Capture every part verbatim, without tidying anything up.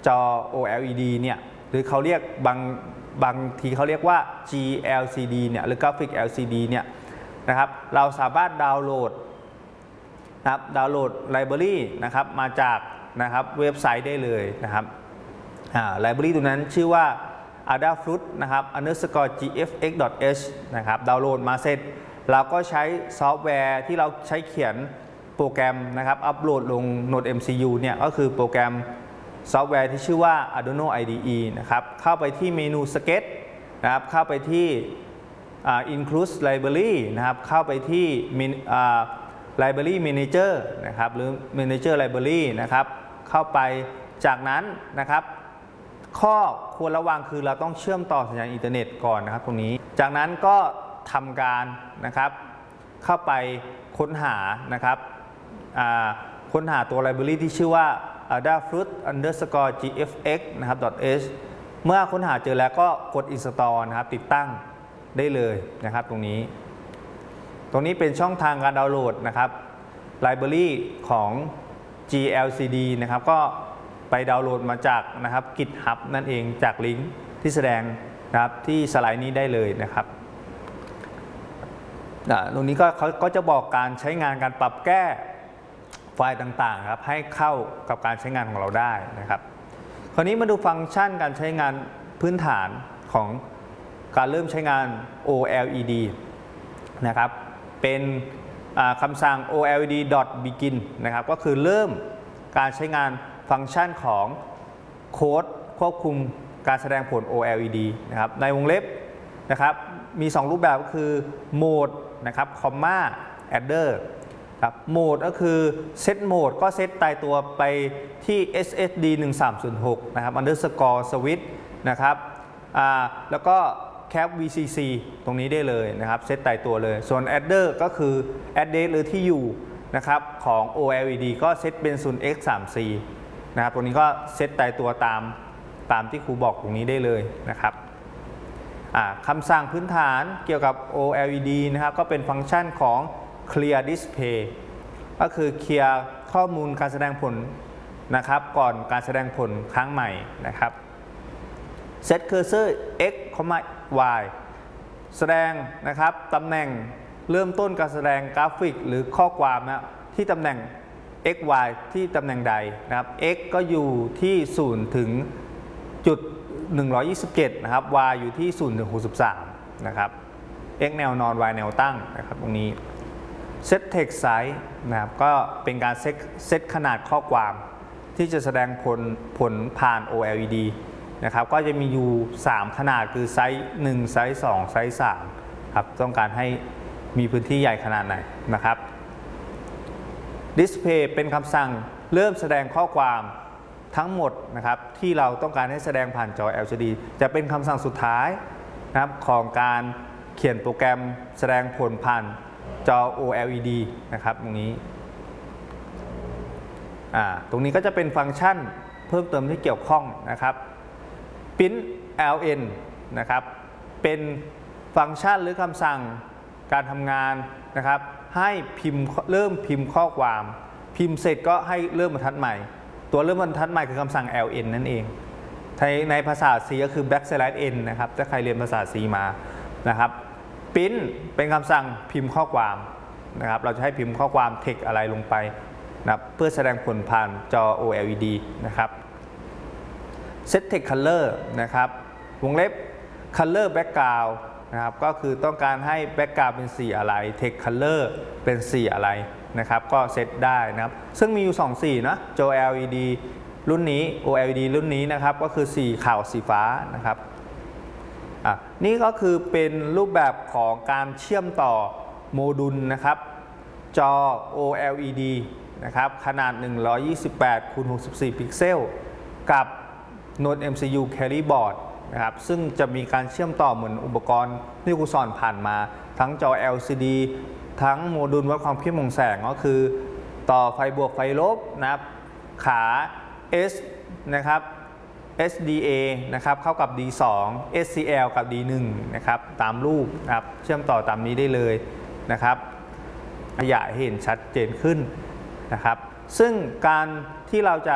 จอ โอ แอล อี ดี เนี่ยหรือเขาเรียกบางบางทีเขาเรียกว่า จี แอล ซี ดี เนี่ยหรือ Graphic แอล ซี ดี เนี่ยนะครับเราสามารถดาวน์โหลดนะครับดาวน์โหลดไลบรารีนะครับมาจากนะครับเว็บไซต์ได้เลยนะครับอ่าไลบรารีตัวนั้นชื่อว่า adafruit นะครับ underscore จี เอฟ เอ็กซ์ ดอท เอช นะครับดาวน์โหลดมาเสร็จเราก็ใช้ซอฟต์แวร์ที่เราใช้เขียนโปรแกรมนะครับอัปโหลดลง Node เอ็ม ซี ยู เนี่ยก็คือโปรแกรมซอฟต์แวร์ที่ชื่อว่า Arduino ไอ ดี อี นะครับเข้าไปที่เมนู Sketch นะครับเข้าไปที่ uh, include library นะครับเข้าไปที่ uh, library manager นะครับหรือ manager library นะครับเข้าไปจากนั้นนะครับข้อควรระวังคือเราต้องเชื่อมต่อสัญญาณอินเทอร์เน็ตก่อนนะครับตรงนี้จากนั้นก็ทำการนะครับเข้าไปค้นหานะครับค้นหาตัวไลบรารีที่ชื่อว่า adafruit underscore จี เอฟ เอ็กซ์ นะครับ .h เมื่อค้นหาเจอแล้วก็กด install นะครับติดตั้งได้เลยนะครับตรงนี้ตรงนี้เป็นช่องทางการดาวน์โหลดนะครับไลบรารีของ จี แอล ซี ดี นะครับก็ไปดาวน์โหลดมาจากนะครับ GitHub นั่นเองจากลิงก์ที่แสดงนะครับที่สไลด์นี้ได้เลยนะครับตรงนี้ก็เขาก็จะบอกการใช้งานการปรับแก้ไฟล์ต่างๆครับให้เข้ากับการใช้งานของเราได้นะครับคราวนี้มาดูฟังก์ชันการใช้งานพื้นฐานของการเริ่มใช้งาน โอ แอล อี ดี นะครับเป็นคำสั่ง โอ แอล อี ดี ดอท บิกิน นะครับก็คือเริ่มการใช้งานฟังก์ชันของโค้ดควบคุมการแสดงผล โอ แอล อี ดี นะครับในวงเล็บนะครับมีสองรูปแบบก็คือโหมดนะครับคอมมาแอดเดอร์ครับโหมดก็คือเซตโหมดก็เซตตายตัวไปที่ เอส เอส ดี หนึ่งสามศูนย์หก นะครับ underscore switch นะครับอ่าแล้วก็แคป วี ซี ซี ตรงนี้ได้เลยนะครับเซตตายตัวเลยส่วน adder ก็คือ address หรือที่อยู่นะครับของ โอ แอล อี ดี ก็เซตเป็น ศูนย์ เอ็กซ์ สาม ซี นะครับตรงนี้ก็เซตตายตัวตามตามที่ครูบอกตรงนี้ได้เลยนะครับคำสั่งพื้นฐานเกี่ยวกับ โอ แอล อี ดี นะครับก็เป็นฟังก์ชันของ clear display ก็คือเคลียร์ข้อมูลการแสดงผลนะครับก่อนการแสดงผลครั้งใหม่นะครับ set cursor x, y แสดงนะครับตำแหน่งเริ่มต้นการแสดงกราฟิกหรือข้อความนะที่ตำแหน่ง x y ที่ตำแหน่งใดนะครับ x ก็อยู่ที่ศูนย์ถึงจุดหนึ่งร้อยยี่สิบเจ็ดนะครับ y อยู่ที่ศูนย์ถึงหกสิบสามนะครับ x แนวนอน y แนวตั้งนะครับตรงนี้ set text size นะครับก็เป็นการเซตเซตขนาดข้อความที่จะแสดงผลผลผ่าน โอ แอล อี ดี นะครับก็จะมีอยู่สามขนาดคือไซส์หนึ่งไซส์สองไซส์สามครับต้องการให้มีพื้นที่ใหญ่ขนาดไหนนะครับ display เป็นคำสั่งเริ่มแสดงข้อความทั้งหมดนะครับที่เราต้องการให้แสดงผ่านจอ แอล ซี ดี จะเป็นคำสั่งสุดท้ายนะครับของการเขียนโปรแกรมแสดงผลผ่านจอ โอ แอล อี ดี นะครับตรงนี้อ่าตรงนี้ก็จะเป็นฟังก์ชันเพิ่มเติมที่เกี่ยวข้องนะครับ print แอล เอ็น นะครับเป็นฟังก์ชันหรือคำสั่งการทำงานนะครับให้พิมพ์เริ่มพิมพ์ข้อความพิมพ์เสร็จก็ให้เริ่มบรรทัดใหม่ตัวเริ่มบรรทัดใหม่คือคำสั่ง แอล เอ็น นั่นเองในในภาษา C ก็คือ backslash n นะครับถ้าใครเรียนภาษา C มานะครับ print เป็นคำสั่งพิมพ์ข้อความนะครับเราจะให้พิมพ์ข้อความ text อะไรลงไปนะเพื่อแสดงผลผ่านจอ โอ แอล อี ดี นะครับ set text color นะครับวงเล็บ color background นะครับก็คือต้องการให้ background เป็นสีอะไร text color เป็นสีอะไรนะครับก็เซตได้นะครับซึ่งมีอยู่สองสีนะจอ แอล อี ดี รุ่นนี้ โอ แอล อี ดี รุ่นนี้นะครับก็คือสีขาวสีฟ้านะครับอ่ะนี่ก็คือเป็นรูปแบบของการเชื่อมต่อโมดูลนะครับจอ โอ แอล อี ดี นะครับขนาดหนึ่งร้อยยี่สิบแปดคูณหกสิบสี่พิกเซลกับ Node เอ็ม ซี ยู Carry Board นะครับซึ่งจะมีการเชื่อมต่อเหมือนอุปกรณ์ที่ครูสอนผ่านมาทั้งจอ แอล ซี ดี ทั้งโมดูลวัดความเข้มของแสงก็คือต่อไฟบวกไฟลบนะครับขา S นะครับ เอส ดี เอ นะครับเข้ากับ ดี สอง เอส ซี แอล กับ ดี หนึ่ง นะครับตามรูปนะครับเชื่อมต่อตามนี้ได้เลยนะครับขยายให้เห็นชัดเจนขึ้นนะครับซึ่งการที่เราจะ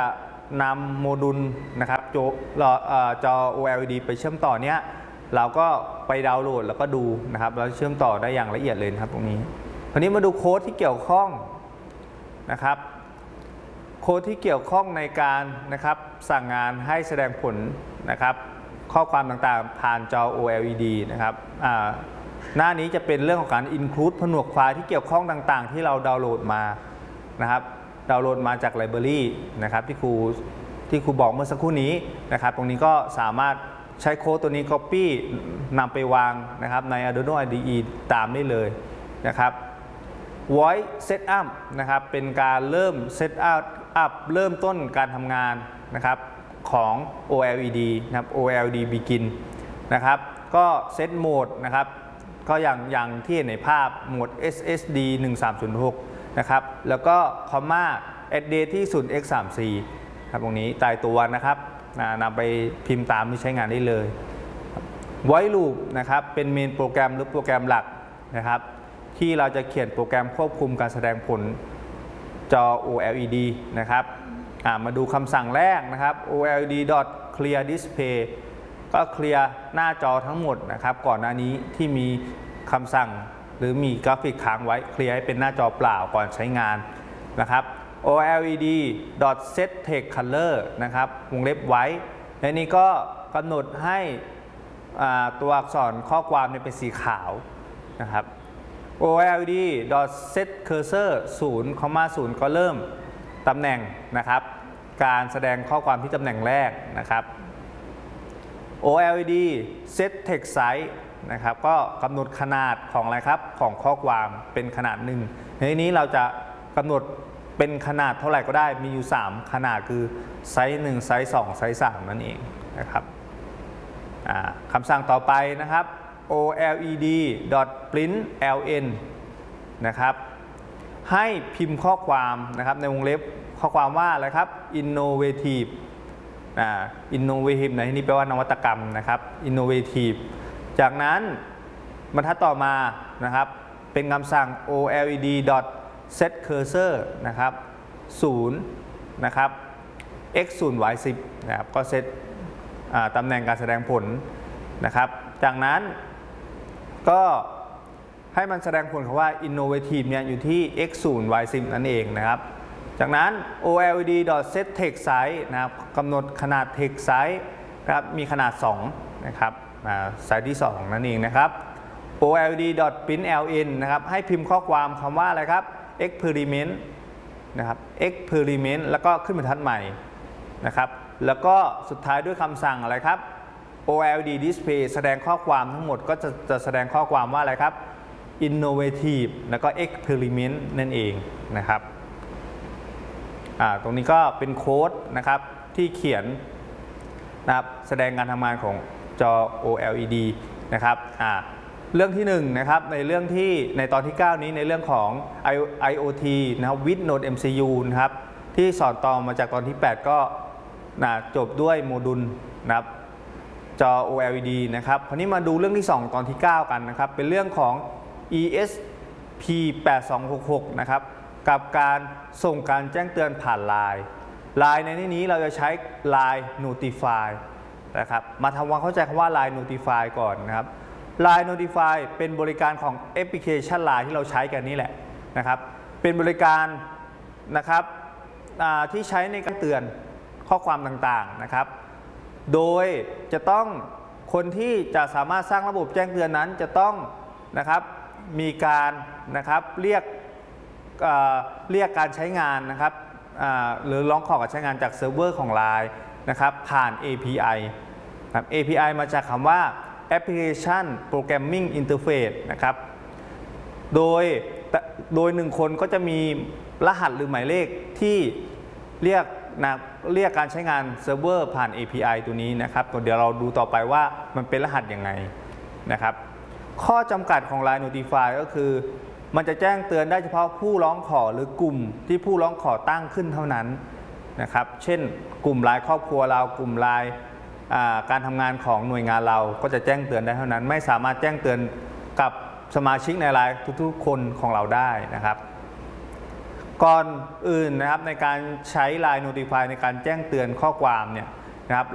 นำโมดูลนะครับจอจอ โอ แอล อี ดี ไปเชื่อมต่อเนี้ยเราก็ไปดาวน์โหลดแล้วก็ดูนะครับแล้วเชื่อมต่อได้อย่างละเอียดเลยนะครับตรงนี้คราวนี้มาดูโค้ดที่เกี่ยวข้องนะครับโค้ดที่เกี่ยวข้องในการนะครับสั่งงานให้แสดงผลนะครับข้อความต่างๆผ่านจอ โอ แอล อี ดี นะครับหน้านี้จะเป็นเรื่องของการ include ผนวกไฟล์ที่เกี่ยวข้องต่างๆที่เราดาวน์โหลดมานะครับดาวน์โหลดมาจากไลบรารีนะครับที่ครูที่ครูบอกเมื่อสักครู่นี้นะครับตรงนี้ก็สามารถใช้โค้ดตัวนี้ Copy นำไปวางนะครับใน Arduino ไอ ดี อี ตามได้เลยนะครับ Voice Setup นะครับเป็นการเริ่ม Setup เริ่มต้นการทำงานนะครับของ โอ แอล อี ดี นะครับ โอ แอล อี ดี Begin นะครับก็เซตโหมดนะครับก็อย่างอย่างที่เห็นในภาพโหมด เอส เอส ดี หนึ่งสามศูนย์หกนะครับแล้วก็คอมมา address ที่ ศูนย์ เอ็กซ์ สาม สี่ ครับตรงนี้ตายตัวนะครับนำไปพิมพ์ตามที่ใช้งานได้เลย Voice Loop นะครับเป็นเมนโปรแกรมหรือโปรแกรมหลักนะครับที่เราจะเขียนโปรแกรมควบคุมการแสดงผลจอ โอ แอล อี ดี นะครับมาดูคำสั่งแรกนะครับ โอ แอล อี ดี clear display ก็เคลียร์หน้าจอทั้งหมดนะครับก่อนหน้านี้ที่มีคำสั่งหรือมีกราฟิกค้างไว้เคลียร์ให้เป็นหน้าจอเปล่าก่อนใช้งานนะครับ โอ แอล อี ดี set text color นะครับวงเล็บไว้และนี้ก็กำหนดให้ตัวอักษรข้อความเป็นสีขาวนะครับ โอ แอล อี ดี set cursor ศูนย์ ศูนย์ ก็เริ่มตำแหน่งนะครับการแสดงข้อความที่ตำแหน่งแรกนะครับ โอ แอล อี ดี set text size นะครับก็กำหนดขนาดของอะไรครับของข้อความเป็นขนาดหนึ่งในนี้เราจะกำหนดเป็นขนาดเท่าไหร่ก็ได้มีอยู่สามขนาดคือไซส์หนึ่งไซส์สองไซส์สามนั่นเองนะครับคำสั่งต่อไปนะครับ โอ แอล อี ดี println นะครับให้พิมพ์ข้อความนะครับในวงเล็บข้อความว่าอะไรครับ innovative อ่า innovative ในที่นี้แปลว่านวัตกรรมนะครับ innovative จากนั้นบรรทัดต่อมานะครับเป็นคำสั่ง โอ แอล อี ดี set cursor นะครับศูนย์นะครับ x ศูนย์ y สิบนะครับก็เซตตำแหน่งการแสดงผลนะครับจากนั้นก็ให้มันแสดงผลคำว่า innovative เนี่ยอยู่ที่ x ศูนย์ y สิบนั่นเองนะครับจากนั้น โอ แอล อี ดี set text size นะครับกำหนดขนาด text size นะครับมีขนาดสองนะครับไซส์ที่สองนั่นเองนะครับ โอ แอล อี ดี println นะครับให้พิมพ์ข้อความคำว่าอะไรครับ experiment นะครับ experiment แล้วก็ขึ้นบรรทัดใหม่นะครับแล้วก็สุดท้ายด้วยคำสั่งอะไรครับ โอ แอล อี ดี display แสดงข้อความทั้งหมดก็จะจะแสดงข้อความว่าอะไรครับ innovative แล้วก็ experiment นั่นเองนะครับตรงนี้ก็เป็นโค้ดนะครับที่เขียนนะครับแสดงการทำงานของจอ โอ แอล อี ดี นะครับเรื่องที่หนึ่งนะครับในเรื่องที่ในตอนที่เก้านี้ในเรื่องของ ไอ โอ ที นะครับ with Node เอ็ม ซี ยู นะครับที่สอนต่อมาจากตอนที่แปดก็นะจบด้วยโมดูลนะครับจอ โอ แอล อี ดี นะครับคราวนี้มาดูเรื่องที่สองตอนที่เก้ากันนะครับเป็นเรื่องของ อี เอส พี แปดสองหกหก นะครับกับการส่งการแจ้งเตือนผ่าน ไลน์ ไลน์ ในที่นี้เราจะใช้ ไลน์ Notify นะครับมาทำความเข้าใจคำว่า ไลน์ Notify ก่อนนะครับ ไลน์ Notify เป็นบริการของแอปพลิเคชัน ไลน์ ที่เราใช้กันนี่แหละนะครับเป็นบริการนะครับที่ใช้ในการเตือนข้อความต่างๆนะครับโดยจะต้องคนที่จะสามารถสร้างระบบแจ้งเตือนนั้นจะต้องนะครับมีการนะครับเรียกเอ่อเรียกการใช้งานนะครับหรือร้องขอการใช้งานจากเซิร์ฟเวอร์ของ ไลน์ นะครับผ่าน เอ พี ไอ ครับ เอ พี ไอ มาจากคำว่า Application Programming Interface นะครับโดยโดยหนึ่งคนก็จะมีรหัสหรือหมายเลขที่เรียกนะเรียกการใช้งานเซิร์ฟเวอร์ผ่าน เอ พี ไอ ตัวนี้นะครับเดี๋ยวเราดูต่อไปว่ามันเป็นรหัสยังไงนะครับข้อจำกัดของ ไลน์ Notify ก็คือมันจะแจ้งเตือนได้เฉพาะผู้ร้องขอหรือกลุ่มที่ผู้ร้องขอตั้งขึ้นเท่านั้นนะครับเช่นกลุ่ม ไลน์ ครอบครัวเรากลุ่ม ไลน์ การทำงานของหน่วยงานเราก็จะแจ้งเตือนได้เท่านั้นไม่สามารถแจ้งเตือนกับสมาชิกใน ไลน์ ทุกๆคนของเราได้นะครับก่อนอื่นนะครับในการใช้ ไลน์ Notify ในการแจ้งเตือนข้อความเนี่ยนะครับ